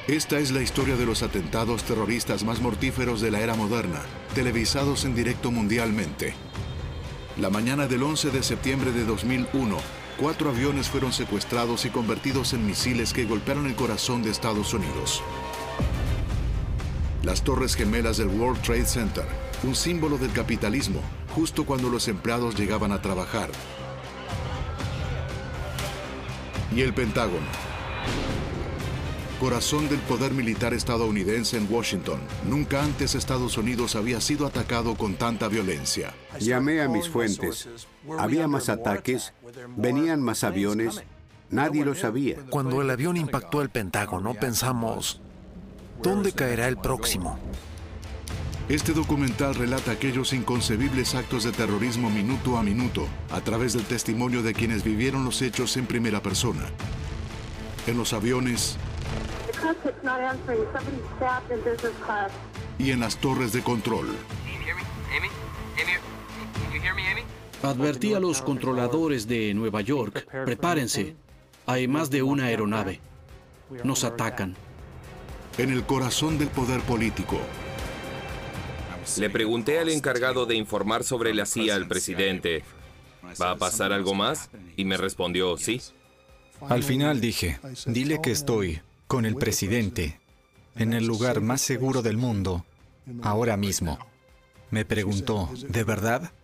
Esta es la historia de los atentados terroristas más mortíferos de la era moderna, televisados en directo mundialmente. La mañana del 11 de septiembre de 2001, 4 aviones fueron secuestrados y convertidos en misiles que golpearon el corazón de Estados Unidos. Las Torres Gemelas del World Trade Center, un símbolo del capitalismo, justo cuando los empleados llegaban a trabajar. Y el Pentágono, corazón del poder militar estadounidense en Washington. Nunca antes Estados Unidos había sido atacado con tanta violencia. Llamé a mis fuentes. Había más ataques, venían más aviones, nadie lo sabía. Cuando el avión impactó el Pentágono, pensamos, ¿dónde caerá el próximo? Este documental relata aquellos inconcebibles actos de terrorismo minuto a minuto, a través del testimonio de quienes vivieron los hechos en primera persona. En los aviones y en las torres de control. Advertí a los controladores de Nueva York, prepárense, hay más de una aeronave. Nos atacan. En el corazón del poder político. Le pregunté al encargado de informar sobre la CIA al presidente, ¿va a pasar algo más? Y me respondió, sí. Al final dije, dile que estoy con el presidente en el lugar más seguro del mundo, ahora mismo. Me preguntó, ¿de verdad?